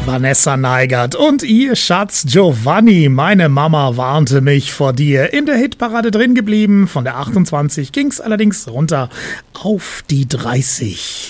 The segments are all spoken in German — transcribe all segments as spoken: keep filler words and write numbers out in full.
Vanessa Neigert und ihr Schatz Giovanni. Meine Mama warnte mich vor dir. In der Hitparade drin geblieben. Von der achtundzwanzig ging's allerdings runter auf die dreißig.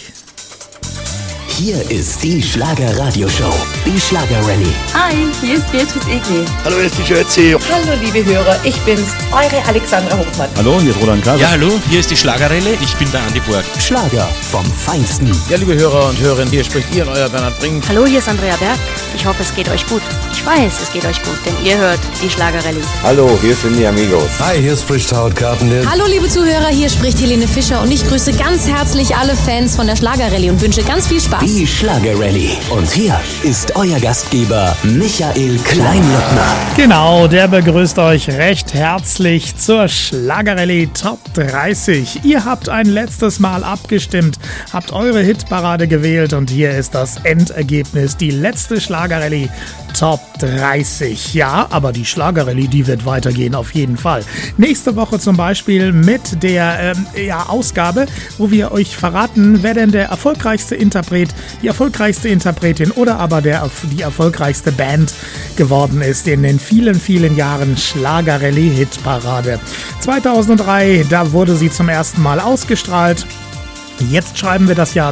Hier ist die Schlager-Radio-Show, die Schlager-Rallye. Hi, hier ist Beatrice Egli. Hallo, hier ist die Schötzi. Hallo, liebe Hörer, ich bin's, eure Alexandra Hofmann. Hallo, hier ist Roland Kaiser. Ja, hallo, hier ist die Schlager-Rallye. Ich bin der Andi Borg. Schlager vom Feinsten. Ja, liebe Hörer und Hörerinnen, hier spricht ihr, euer Bernhard Brink. Hallo, hier ist Andrea Berg. Ich hoffe, es geht euch gut. Ich weiß, es geht euch gut, denn ihr hört die Schlager-Rallye. Hallo, hier sind die Amigos. Hi, hier spricht Howard Carpendale. Hallo, liebe Zuhörer, hier spricht Helene Fischer und ich grüße ganz herzlich alle Fans von der Schlager-Rallye und wünsche ganz viel Spaß. Die Schlager-Rallye. Und hier ist euer Gastgeber Michael Kleinlottner. Genau, der begrüßt euch recht herzlich zur Schlager-Rallye Top dreißig. Ihr habt ein letztes Mal abgestimmt, habt eure Hitparade gewählt und hier ist das Endergebnis, die letzte Schlager-Rallye Top dreißig. Ja, aber die Schlager-Rallye, die wird weitergehen, auf jeden Fall. Nächste Woche zum Beispiel mit der ähm, ja, Ausgabe, wo wir euch verraten, wer denn der erfolgreichste Interpret, die erfolgreichste Interpretin oder aber der, die erfolgreichste Band geworden ist in den vielen, vielen Jahren Schlager-Rallye-Hitparade. zweitausenddrei, da wurde sie zum ersten Mal ausgestrahlt. Jetzt schreiben wir das Jahr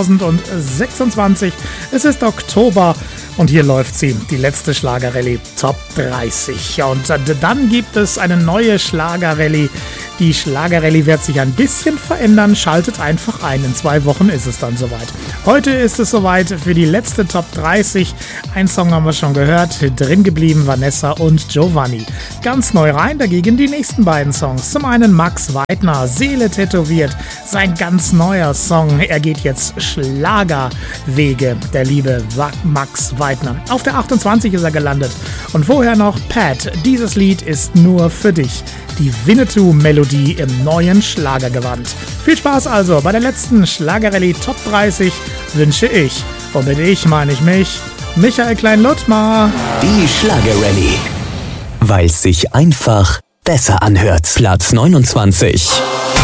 zweitausendsechsundzwanzig. Es ist Oktober und hier läuft sie, die letzte Schlager-Rallye Top dreißig. Und dann gibt es eine neue Schlager-Rallye. Die Schlager-Rallye wird sich ein bisschen verändern. Schaltet einfach ein. In zwei Wochen ist es dann soweit. Heute ist es soweit für die letzte Top dreißig. Ein Song haben wir schon gehört. Drin geblieben Vanessa und Giovanni. Ganz neu rein dagegen die nächsten beiden Songs. Zum einen Max Weidner, Seele tätowiert. Sein ganz neuer Song. Er geht jetzt Schlagerwege, der liebe Max Weidner. Auf der achtundzwanzig ist er gelandet. Und vorher noch Pat. Dieses Lied ist nur für dich. Die Winnetou-Melodie im neuen Schlagergewand. Viel Spaß also bei der letzten Schlager-Rallye Top dreißig wünsche ich, und mit ich meine ich mich, Michael Klein-Luttmar. Die Schlager-Rallye. Weil es sich einfach besser anhört. Platz neunundzwanzig.